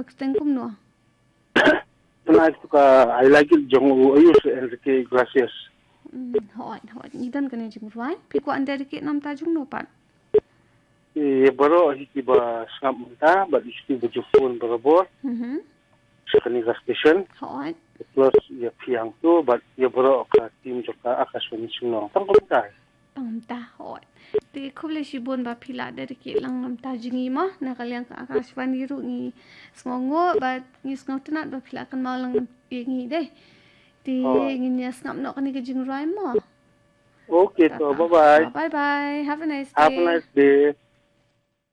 tengkum no. Tonight I like it jong ayus Enrique Gracias. Hoi. Idan kani jing ruai. Piku anda dikit nam tajung no pat. Baru hikiba sangap muda, but isti bujufun berabor. Sekaniga station. Hoi. Plus ya piang tu, but ya baru ka tim joka akaswani sunong. Tangkap dah. Amta hoi. Di kule shibon ba pila dari ki lang amta jingi mo nakaliang ka akaswani ru ni sngongo ba ni sngotenat ba pila kan mau lang ingi deh. Di ingin ya snap no kan jing ruai mo. Okay, so bye bye. Bye bye. Have a nice day. Have a nice day.